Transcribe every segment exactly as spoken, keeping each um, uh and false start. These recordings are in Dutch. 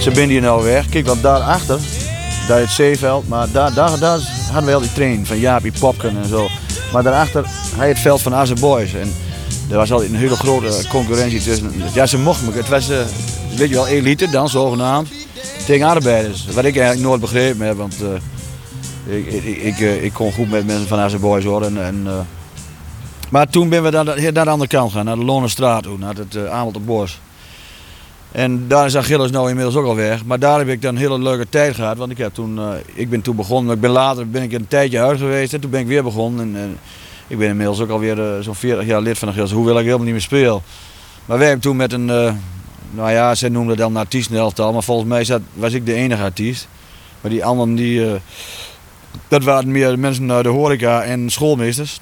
ze zijn hier nou weg. Kijk, want daarachter, daar het zeeveld, maar daar, daar, daar hadden we al die train van Jaapie Popken en zo. Maar daarachter had je het veld van Aze Boys. En er was altijd een hele grote concurrentie tussen. Ja, ze mochten me. Het was, uh, weet je wel, elite dan zogenaamd. Tegen arbeiders. Wat ik eigenlijk nooit begrepen heb, want uh, ik, ik, ik, uh, ik kon goed met mensen van Aze Boys hoor. En, en, uh, maar toen ben we naar de, naar de andere kant gaan, naar de Loonenstraat toe, naar het uh, Amelterbos. En daar is Achilles nou inmiddels ook al weg. Maar daar heb ik dan een hele leuke tijd gehad. Want ik, heb toen, uh, ik ben toen begonnen, ik ben later ben ik een tijdje uit geweest en toen ben ik weer begonnen. En, en ik ben inmiddels ook alweer uh, zo'n veertig jaar lid van Achilles, hoewel ik helemaal niet meer speel. Maar wij hebben toen met een, uh, nou ja, zij noemden het dan een artiestenelftal, maar volgens mij zat, was ik de enige artiest. Maar die anderen, die, uh, dat waren meer mensen uit de horeca en schoolmeesters.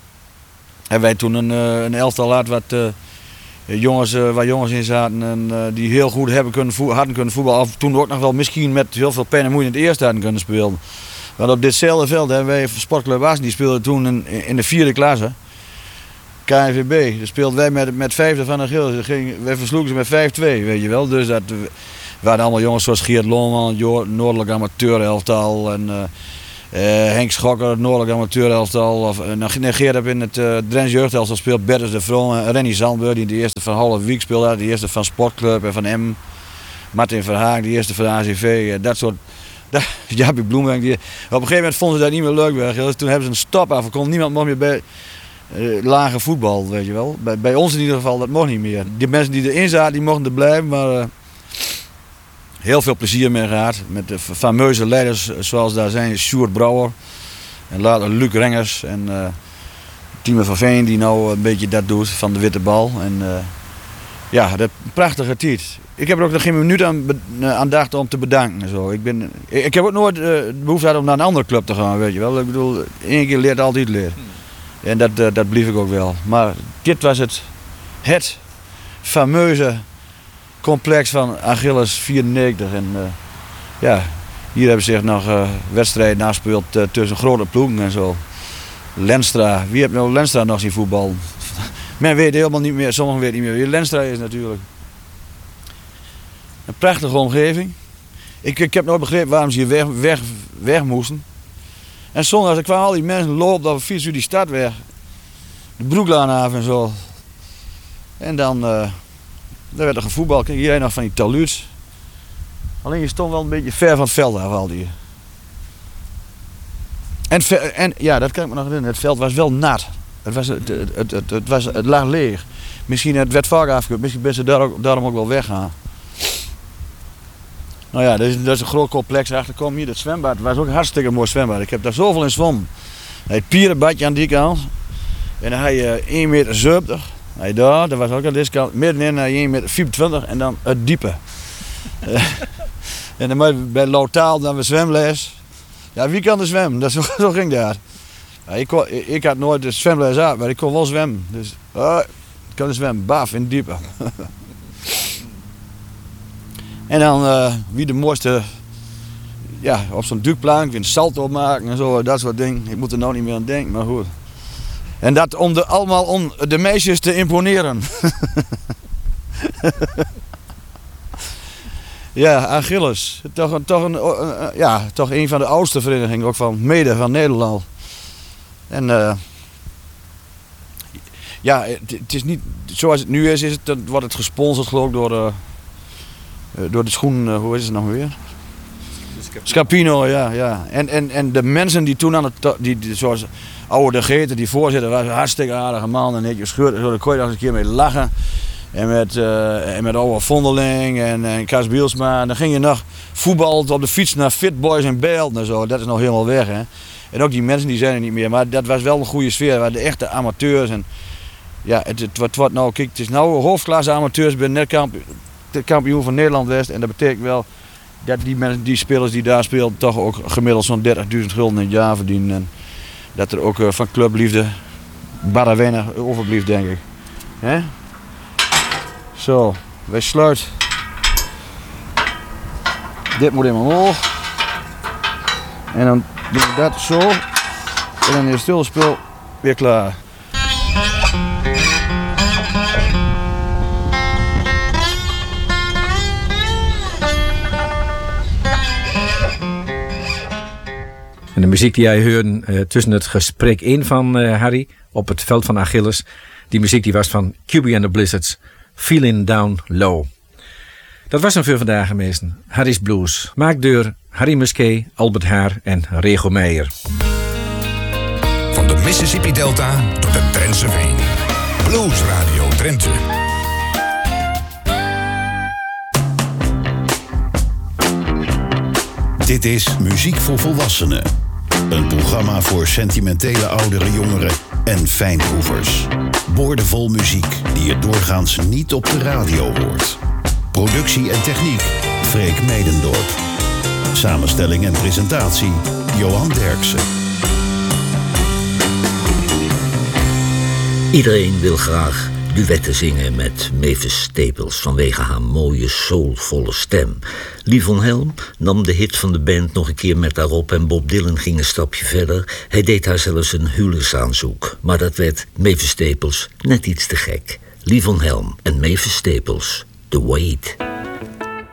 En wij toen een, uh, een elftal laat wat... Uh, Jongens, uh, waar jongens in zaten en, uh, die heel goed hebben kunnen vo- hadden kunnen voetballen. Of toen ook nog wel misschien met heel veel pijn en moeite in het eerste hadden kunnen spelen. Want op ditzelfde veld hebben wij Sportclub Assen, die speelde toen in, in de vierde klasse. K N V B. Daar speelden wij met, met vijfde van de Gilles. Wij versloegen ze met vijf twee, weet je wel. Dus dat waren allemaal jongens zoals Geert Loonman, Noordelijk amateurelftal. En, uh, Uh, Henk Schokker, het Noordelijk amateurelftal. Of uh, nee, Geert heb in het uh, Drents jeugdelftal speelt Bertus de Vroon. Uh, Rennie Zandberg die de eerste van Halve Wiek speelde, de eerste van Sportclub en van M. Martin Verhaag, de eerste van A C V. Uh, dat soort. Dat, Jaapie Bloemberg. Die, op een gegeven moment vonden ze dat niet meer leuk. Dus toen hebben ze een stop afgekomen. Niemand mocht meer bij uh, lage voetbal, weet je wel. Bij, bij ons in ieder geval, dat mocht niet meer. Die mensen die erin zaten, die mochten er blijven, maar. Uh, Heel veel plezier mee gehad met de fameuze leiders zoals daar zijn, Sjoerd Brouwer en later Luc Rengers en uh, Tieme van Veen die nou een beetje dat doet van de witte bal. En uh, ja, dat prachtige tijd. Ik heb er ook nog geen minuut aan, aan dacht om te bedanken. En zo. Ik, ben, ik heb ook nooit uh, de behoefte gehad om naar een andere club te gaan, weet je wel. Ik bedoel, één keer leert altijd leren. En dat, uh, dat blief ik ook wel. Maar dit was het, het fameuze complex van Achilles vierennegentig. En uh, ja, hier hebben ze zich nog uh, wedstrijden naspeeld uh, tussen grote ploegen en zo. Lenstra, wie heeft nou Lenstra nog zien voetballen? Men weet helemaal niet meer, sommigen weten niet meer wie Lenstra is natuurlijk. Een prachtige omgeving. Ik, ik heb nooit begrepen waarom ze hier weg, weg, weg moesten. En zondags er kwamen al die mensen lopen op de fiets door die stad weg. De Broeklaan af en zo. En dan... Uh, Daar werd er gevoetbald. Kijk, hier nog van die taluuts. Alleen je stond wel een beetje ver van het veld af al die. En, en ja, dat kan ik me nog herinneren. Het veld was wel nat. Het, was, het, het, het, het, het, was, het lag leeg. Misschien het werd vaak afgekeurd. Misschien ben ze daar ook, daarom ook wel weggaan. Nou ja, dat is, dat is een groot complex. Achter kom hier het zwembad. Het was ook een hartstikke mooi zwembad. Ik heb daar zoveel in zwommen. Het pierenbadje aan die kant. En dan had je één meter zeventig. Hey, daar, dat was ook aan deze kant, middenin naar één meter vierentwintig en dan het diepe. uh, en dan bij Lautaal dan weer zwemles. Ja, wie kan er zwemmen? Dat, zo, zo ging dat. Ja, ik, kon, ik had nooit de zwemles uit, maar ik kon wel zwemmen. Dus uh, ik kan zwemmen, baf, in het diepe. En dan uh, wie de mooiste, ja, op zo'n duikplank, een salto maken en zo, dat soort dingen. Ik moet er nou niet meer aan denken, maar goed. En dat om de, allemaal om de meisjes te imponeren. Ja, Achilles. Toch, een, toch, een, uh, ja, toch een van de oudste verenigingen, ook van mede van Nederland. En uh, ja, het, het is niet zoals het nu is, is het, dan wordt het gesponsord geloof ik door, uh, door de schoen, uh, hoe is het nog weer? Scapino, ja, ja. En, en, en de mensen die toen aan het, die, die, zoals oude de Geter, die voorzitter, was een hartstikke aardige man en netjes gescheurd, zo, daar kon je nog eens een keer mee lachen. En met, uh, en met oude Vondeling en, en Kas Bielsma. En dan ging je nog voetbal op de fiets naar Fit Boys in Bijl en zo, dat is nog helemaal weg, hè. En ook die mensen die zijn er niet meer, maar dat was wel een goede sfeer, dat waren de echte amateurs. En ja, het, het, het wordt nou, kijk, het is nou hoofdklasse amateurs, ik ben net kampioen, kampioen van Nederland West en dat betekent wel dat die, mensen, die spelers die daar spelen toch ook gemiddeld zo'n dertigduizend gulden in het jaar verdienen. En dat er ook uh, van clubliefde barre weinig overblijft, denk ik. He? Zo, wij sluiten. Dit moet helemaal omhoog. En dan doen we dat zo. En dan is het hele spul weer klaar. En de muziek die jij hoorde uh, tussen het gesprek in van uh, Harry op het veld van Achilles, die muziek die was van Q B and the Blizzards, Feeling Down Low. Dat was hem voor vandaag, meesten. Harry's Blues. Maakt door Harry Musquet, Albert Haar en Rego Meijer. Van de Mississippi Delta tot de Drentse Veen. Blues Radio Drenthe. Dit is Muziek voor Volwassenen. Een programma voor sentimentele oudere jongeren en fijnproevers. Boordevol muziek die je doorgaans niet op de radio hoort. Productie en techniek, Freek Medendorp. Samenstelling en presentatie, Johan Derksen. Iedereen wil graag duetten zingen met Mavis Staples vanwege haar mooie, soulvolle stem. Lief van Helm nam de hit van de band nog een keer met haar op en Bob Dylan ging een stapje verder. Hij deed haar zelfs een huwelijksaanzoek, maar dat werd Mavis Staples net iets te gek. Lief van Helm en Mavis Staples, The Wait.